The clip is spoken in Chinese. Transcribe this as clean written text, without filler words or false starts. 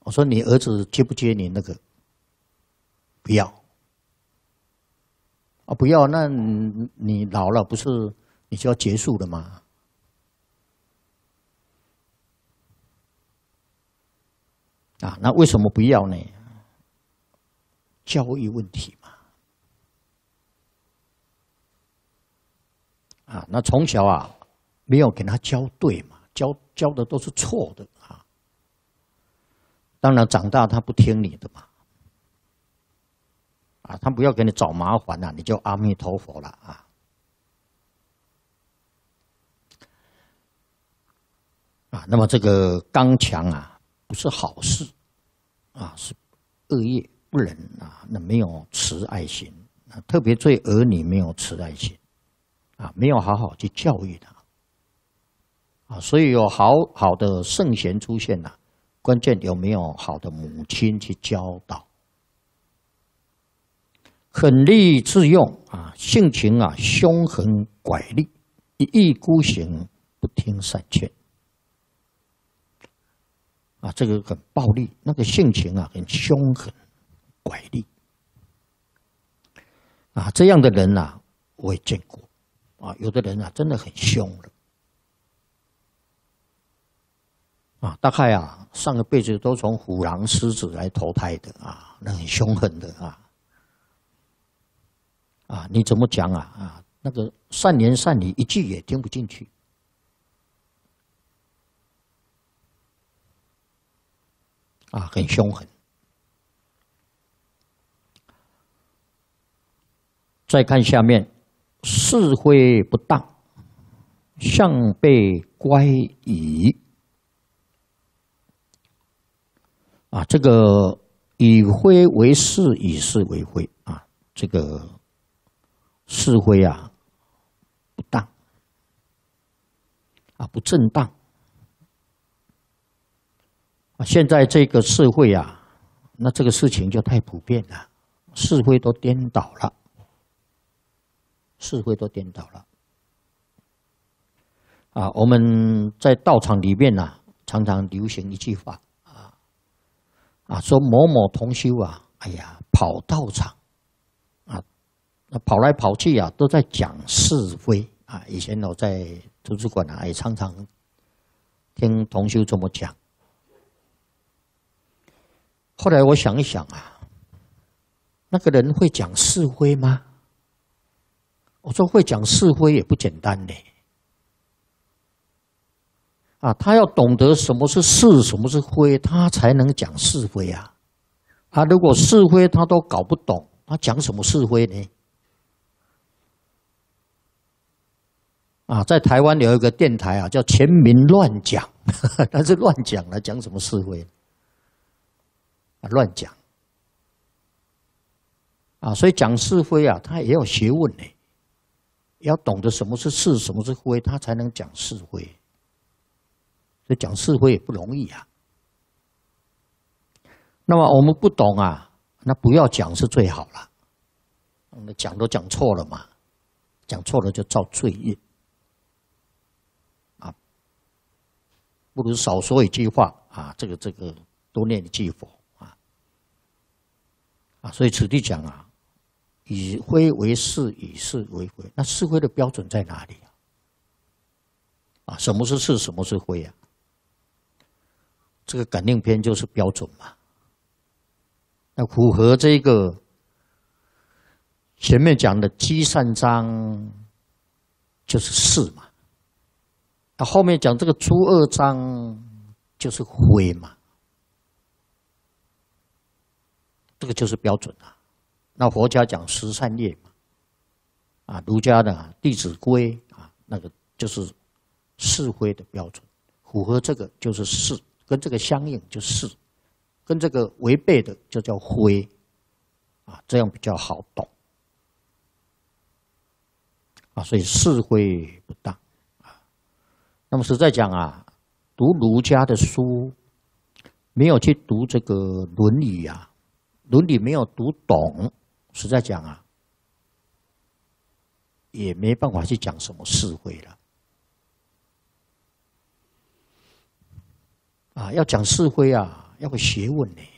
我说你儿子接不接你那个？不要。啊，不要，那你老了不是你就要结束了吗？啊，那为什么不要呢？教育问题嘛。啊，那从小啊没有给他教对嘛，教的都是错的啊。当然长大他不听你的嘛。啊，他不要给你找麻烦了，你就阿弥陀佛了啊。啊，那么这个刚强啊，不是好事啊，是恶业，不仁啊，那没有慈爱心啊，特别对儿女没有慈爱心啊，没有好好去教育他啊，所以有好的圣贤出现了，关键有没有好的母亲去教导。狠戾自用啊，性情啊凶狠拐戾，一意孤行，不听善劝。啊，这个很暴力，那个性情啊很凶狠拐戾。啊，这样的人啊，我也见过。啊，有的人啊真的很凶了。啊，大概啊上个辈子都从虎狼狮子来投胎的啊，那很凶狠的啊。啊，你怎么讲啊？啊，那个善言善语一句也听不进去。啊，很凶狠。再看下面，是非不当，向背乖疑。啊，这个以非为是，以是为非啊，这个是非啊不当啊，不正当啊。现在这个社会啊，那这个事情就太普遍了，是非都颠倒了，是非都颠倒了啊。我们在道场里面啊，常常流行一句话啊，说某某同修啊，哎呀，跑道场啊，那跑来跑去啊，都在讲是非啊。以前我在图书馆啊，也常常听同修这么讲。后来我想一想啊，那个人会讲是非吗？我说会讲是非也不简单呢。啊，他要懂得什么是是，什么是非，他才能讲是非啊。啊，如果是非他都搞不懂，他讲什么是非呢？啊，在台湾有一个电台啊，叫全民乱讲，他是乱讲了，讲什么是非？啊，乱讲。啊，所以讲是非啊，他也要学问呢，要懂得什么是是，什么是非，他才能讲是非。所以讲是非也不容易啊。那么我们不懂啊，那不要讲是最好了。我们讲都讲错了嘛，讲错了就造罪业啊。不如少说一句话啊，这个多念一句佛啊。所以此地讲啊，以非为是，以是为非。那是非的标准在哪里啊？啊，什么是是，什么是非啊？这个感应篇就是标准嘛。那符合这个前面讲的积善章就是是嘛，那后面讲这个诸恶章就是非嘛，这个就是标准啊。那佛家讲十善业嘛，啊，儒家的《弟子规》啊，那个就是是非的标准，符合这个就是是。跟这个相应就是跟这个违背的就叫非啊，这样比较好懂啊。所以是非不当啊。那么实在讲啊，读儒家的书，没有去读这个《论语》啊，《论语》没有读懂，实在讲啊，也没办法去讲什么是非了。啊，要讲是非啊， 要有学问呢。